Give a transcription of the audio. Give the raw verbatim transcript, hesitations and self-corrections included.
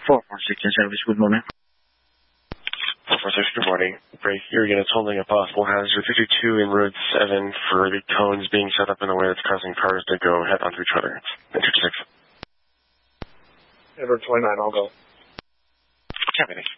four four six service, good morning. four four six, good morning. Break your units holding a possible hazard fifty-two in Road seven for the cones being set up in a way that's causing cars to go head onto each other. fifty-six. Edward twenty-nine, I'll go. Copy, thanks.